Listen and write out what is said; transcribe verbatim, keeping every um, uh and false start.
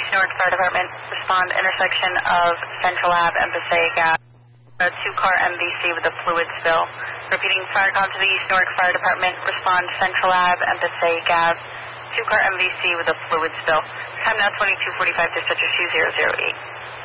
East Newark Fire Department, respond intersection of Central Ave and Passaic Ave. A two-car M V C with a fluid spill. Repeating, fire call to the East Newark Fire Department, respond Central Ave and Passaic Ave. Two-car M V C with a fluid spill. Time now twenty-two forty-five, dispatcher two zero zero eight.